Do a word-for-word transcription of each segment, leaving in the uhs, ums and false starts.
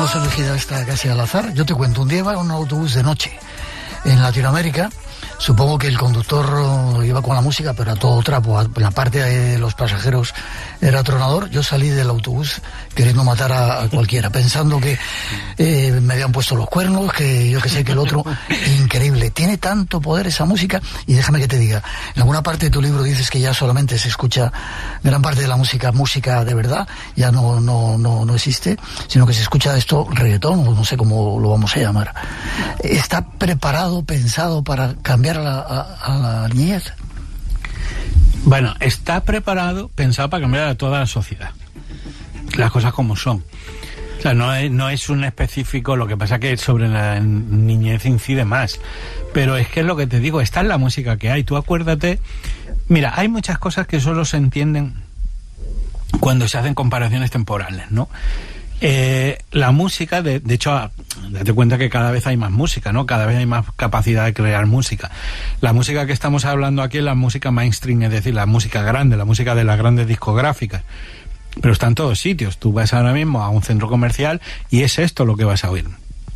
hemos elegido esta casi al azar. Yo te cuento, un día iba en un autobús de noche en Latinoamérica. Supongo que el conductor iba con la música, pero a todo trapo. La parte de los pasajeros era tronador. Yo salí del autobús queriendo matar a, a cualquiera, pensando que eh, me habían puesto los cuernos, que yo que sé, que el otro. Increíble. Tiene tanto poder esa música. Y déjame que te diga, en alguna parte de tu libro dices que ya solamente se escucha gran parte de la música, música de verdad, ya no, no, no, no existe, sino que se escucha esto reggaetón, o no sé cómo lo vamos a llamar. ¿Está preparado, pensado para cambiar a la, a, a la niñez? Bueno, está preparado, pensado para cambiar a toda la sociedad. Las cosas como son. O sea, no es, no es un específico, lo que pasa que sobre la niñez incide más. Pero es que es lo que te digo, esta es la música que hay. Tú acuérdate, mira, hay muchas cosas que solo se entienden cuando se hacen comparaciones temporales, ¿no? Eh, la música, de, de hecho, date cuenta que cada vez hay más música, ¿no? Cada vez hay más capacidad de crear música. La música que estamos hablando aquí es la música mainstream, es decir, la música grande, la música de las grandes discográficas. Pero está en todos sitios. Tú vas ahora mismo a un centro comercial y es esto lo que vas a oír.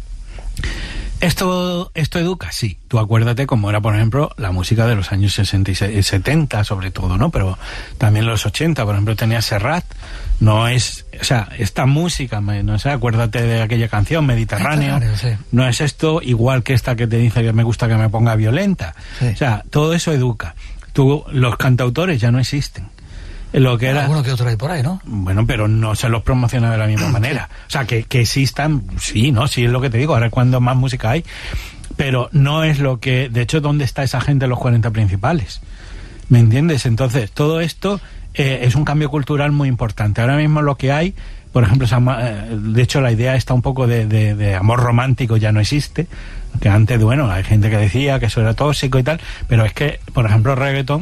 ¿Esto, esto educa? Sí. Tú acuérdate cómo era, por ejemplo, la música de los años sesenta y setenta, sobre todo, ¿no? Pero también los ochenta, por ejemplo, tenía Serrat. No es, o sea, esta música, no sé, acuérdate de aquella canción, Mediterráneo, sí. No es esto igual que esta que te dice que me gusta que me ponga violenta. Sí. O sea, todo eso educa. Tú, los cantautores ya no existen. Lo que era... Alguno que otro hay por ahí, ¿no? Bueno, pero no se los promociona de la misma manera. O sea, que, que existan, sí, ¿no? Sí, es lo que te digo, ahora cuando más música hay. Pero no es lo que... De hecho, ¿dónde está esa gente en los cuarenta principales? ¿Me entiendes? Entonces, todo esto eh, es un cambio cultural muy importante. Ahora mismo lo que hay, por ejemplo, de hecho la idea está un poco de, de, de amor romántico ya no existe. Que antes, bueno, hay gente que decía que eso era tóxico y tal, pero es que, por ejemplo, el reggaetón,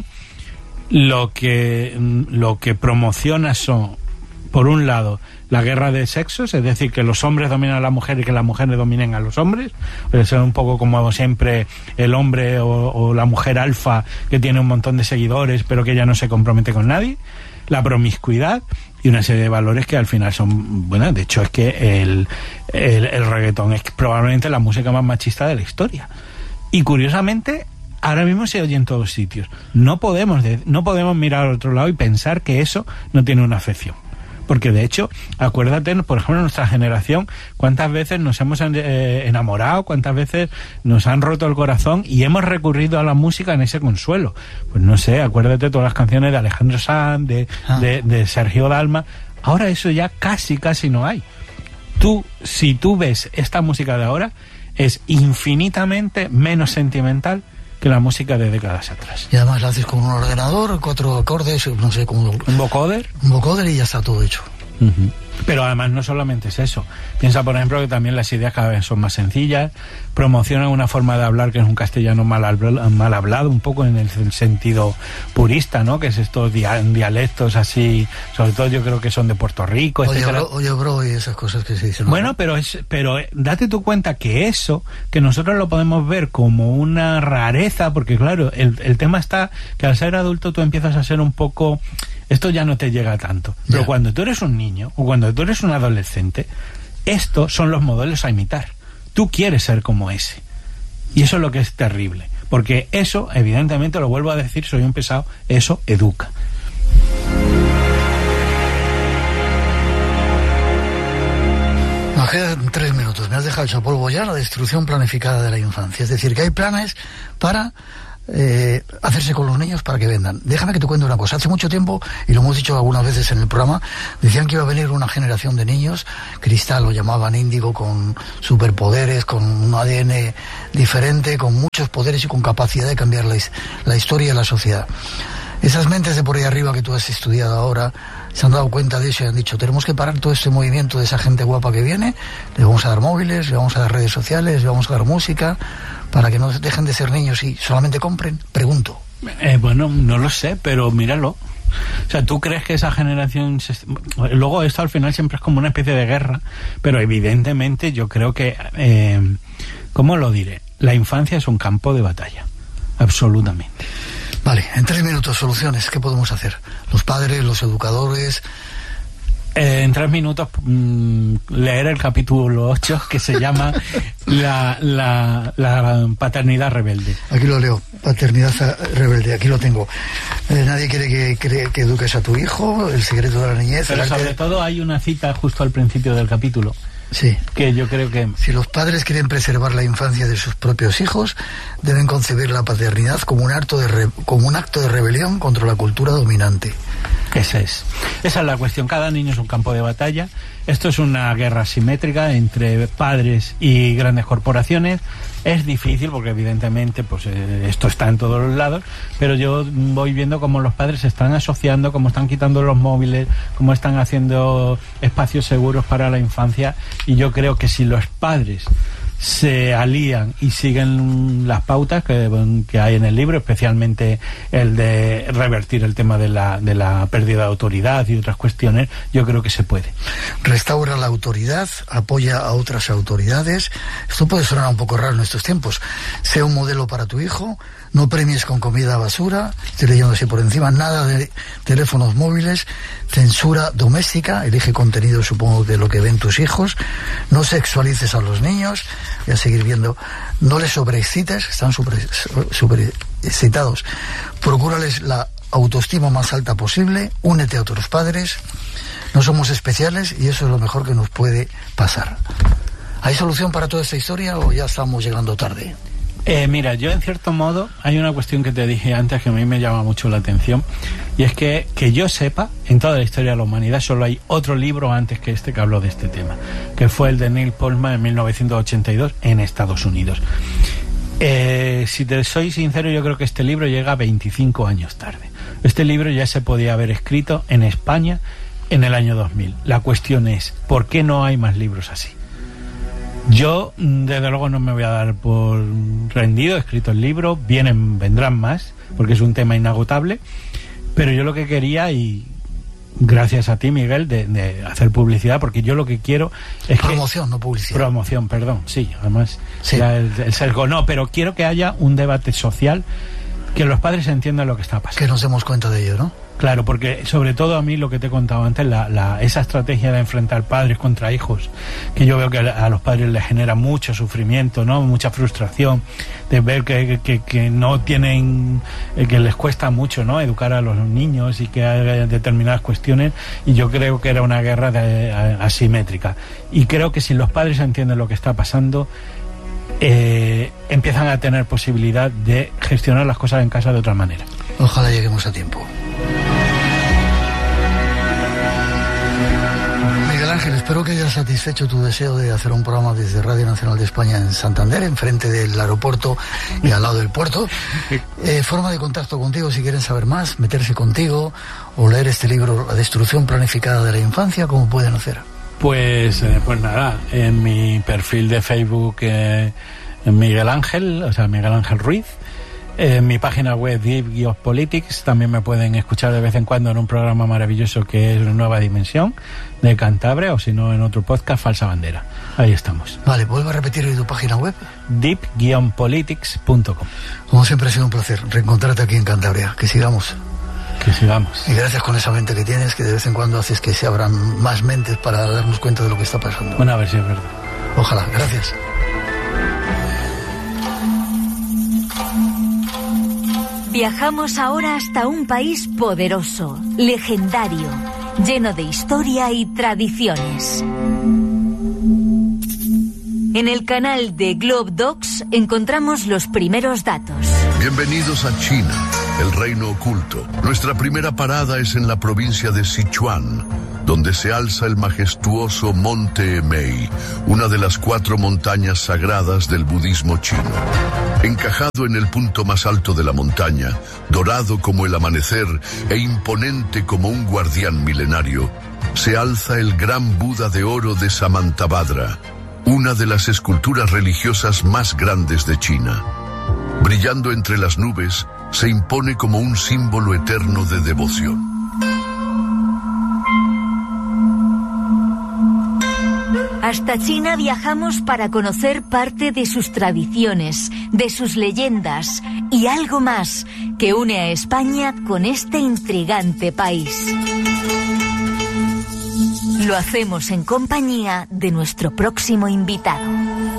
lo que lo que promociona son, por un lado, la guerra de sexos, es decir, que los hombres dominan a la mujer y que las mujeres dominen a los hombres. Pues es un poco como siempre el hombre o, o la mujer alfa que tiene un montón de seguidores pero que ya no se compromete con nadie. La promiscuidad y una serie de valores que al final son, bueno, de hecho es que el, el, el reggaetón es probablemente la música más machista de la historia. Y curiosamente, ahora mismo se oye en todos sitios. No podemos, no podemos mirar al otro lado y pensar que eso no tiene una afección. Porque de hecho, acuérdate, por ejemplo, nuestra generación, cuántas veces nos hemos eh, enamorado, cuántas veces nos han roto el corazón y hemos recurrido a la música en ese consuelo. Pues no sé, acuérdate todas las canciones de Alejandro Sanz, de, ah. de, de Sergio Dalma. Ahora eso ya casi, casi no hay. Tú, si tú ves esta música de ahora, es infinitamente menos sentimental que la música de décadas atrás. Y además la haces con un ordenador, cuatro acordes, no sé cómo... ¿Un vocoder? Un vocoder y ya está todo hecho. Uh-huh. Pero además no solamente es eso. Piensa, por ejemplo, que también las ideas cada vez son más sencillas, promocionan una forma de hablar que es un castellano mal hablado, mal hablado un poco en el, el sentido purista, ¿no? Que es estos dia- dialectos así, sobre todo yo creo que son de Puerto Rico, oye, etcétera. Bro, oye, bro, y esas cosas que se dicen. Bueno, pero es, pero date tú cuenta que eso, que nosotros lo podemos ver como una rareza, porque claro, el, el tema está que al ser adulto tú empiezas a ser un poco... Esto ya no te llega tanto. Pero yeah. Cuando tú eres un niño o cuando tú eres un adolescente, estos son los modelos a imitar. Tú quieres ser como ese. Y eso es lo que es terrible. Porque eso, evidentemente, lo vuelvo a decir, soy un pesado, eso educa. Nos quedan tres minutos. Me has dejado hecho polvo ya la destrucción planificada de la infancia. Es decir, que hay planes para... Eh, hacerse con los niños para que vendan. Déjame que te cuente una cosa. Hace mucho tiempo, y lo hemos dicho algunas veces en el programa, decían que iba a venir una generación de niños, Cristal lo llamaban índigo, con superpoderes, con un A D N diferente, con muchos poderes y con capacidad de cambiar la, la historia de la sociedad. Esas mentes de por ahí arriba que tú has estudiado ahora se han dado cuenta de eso y han dicho, tenemos que parar todo este movimiento de esa gente guapa que viene, le vamos a dar móviles, le vamos a dar redes sociales, le vamos a dar música, para que no dejen de ser niños y solamente compren. Pregunto. Eh, bueno, no lo sé, pero míralo. O sea, ¿tú crees que esa generación... Se... Luego esto al final siempre es como una especie de guerra, pero evidentemente yo creo que... Eh, ¿Cómo lo diré? La infancia es un campo de batalla. Absolutamente. Vale, en tres minutos, soluciones. ¿Qué podemos hacer? Los padres, los educadores... Eh, en tres minutos mmm, leer el capítulo ocho, que se llama la, la, la paternidad rebelde. Aquí lo leo, paternidad rebelde, aquí lo tengo. Eh, nadie quiere que, que, que eduques a tu hijo, el secreto de la niñez. Pero sobre que... todo hay una cita justo al principio del capítulo. Sí. Que yo creo que... Si los padres quieren preservar la infancia de sus propios hijos, deben concebir la paternidad como un acto de, re... como un acto de rebelión contra la cultura dominante. Esa es. Esa es la cuestión. Cada niño es un campo de batalla. Esto es una guerra asimétrica entre padres y grandes corporaciones. Es difícil porque evidentemente pues eh, esto está en todos los lados, pero yo voy viendo cómo los padres se están asociando, cómo están quitando los móviles, cómo están haciendo espacios seguros para la infancia, y yo creo que si los padres se alían y siguen las pautas que, que hay en el libro, especialmente el de revertir el tema de la, de la pérdida de autoridad y otras cuestiones, yo creo que se puede. Restaura la autoridad, apoya a otras autoridades. Esto puede sonar un poco raro en estos tiempos. Sea un modelo para tu hijo, no premies con comida basura, estoy leyendo así por encima, nada de teléfonos móviles, censura doméstica, elige contenido supongo de lo que ven tus hijos, no sexualices a los niños, voy a seguir viendo, no les sobreexcites, están sobreexcitados, procúrales la autoestima más alta posible, únete a otros padres, no somos especiales y eso es lo mejor que nos puede pasar. ¿Hay solución para toda esta historia o ya estamos llegando tarde? Eh, mira, yo en cierto modo, hay una cuestión que te dije antes que a mí me llama mucho la atención, y es que, que yo sepa, en toda la historia de la humanidad solo hay otro libro antes que este que habló de este tema, que fue el de Neil Postman en mil novecientos ochenta y dos en Estados Unidos. Eh, si te soy sincero, yo creo que este libro llega veinticinco años tarde. Este libro ya se podía haber escrito en España en el año dos mil. La cuestión es, ¿por qué no hay más libros así? Yo, desde luego, no me voy a dar por rendido, he escrito el libro, vienen, vendrán más, porque es un tema inagotable, pero yo lo que quería, y gracias a ti, Miguel, de, de hacer publicidad, porque yo lo que quiero es promoción, que... no publicidad. Promoción, perdón, sí, además, sí. Ya el, el sesgo, no, pero quiero que haya un debate social, que los padres entiendan lo que está pasando. Que nos demos cuenta de ello, ¿no? Claro, porque sobre todo a mí lo que te he contado antes, la, la, esa estrategia de enfrentar padres contra hijos, que yo veo que a los padres les genera mucho sufrimiento, ¿no? Mucha frustración de ver que, que, que no tienen, que les cuesta mucho, ¿no? Educar a los niños y que hay determinadas cuestiones, y yo creo que era una guerra de, a, asimétrica. Y creo que si los padres entienden lo que está pasando, eh, empiezan a tener posibilidad de gestionar las cosas en casa de otra manera. Ojalá lleguemos a tiempo. Miguel Ángel, espero que hayas satisfecho tu deseo de hacer un programa desde Radio Nacional de España en Santander, enfrente del aeropuerto y al lado del puerto. Eh, forma de contacto contigo, si quieren saber más, meterse contigo o leer este libro, La destrucción planificada de la infancia, ¿cómo pueden hacer? Pues, eh, pues nada, en mi perfil de Facebook, eh, Miguel Ángel, o sea, Miguel Ángel Ruiz. En mi página web Deep Politics también me pueden escuchar de vez en cuando en un programa maravilloso que es Nueva Dimensión de Cantabria, o si no en otro podcast, Falsa Bandera. Ahí estamos. Vale, vuelvo a repetir tu página web. deep guion politics punto com. Como siempre ha sido un placer reencontrarte aquí en Cantabria. Que sigamos. Que sigamos. Y gracias con esa mente que tienes, que de vez en cuando haces que se abran más mentes para darnos cuenta de lo que está pasando. Bueno, a ver si es verdad. Ojalá, gracias. Viajamos ahora hasta un país poderoso, legendario, lleno de historia y tradiciones. En el canal de Globe Docs encontramos los primeros datos. Bienvenidos a China, el reino oculto. Nuestra primera parada es en la provincia de Sichuan, donde se alza el majestuoso Monte Emei, una de las cuatro montañas sagradas del budismo chino. Encajado en el punto más alto de la montaña, dorado como el amanecer e imponente como un guardián milenario, se alza el gran Buda de oro de Samantabhadra, una de las esculturas religiosas más grandes de China. Brillando entre las nubes, se impone como un símbolo eterno de devoción. Hasta China viajamos para conocer parte de sus tradiciones, de sus leyendas y algo más que une a España con este intrigante país. Lo hacemos en compañía de nuestro próximo invitado.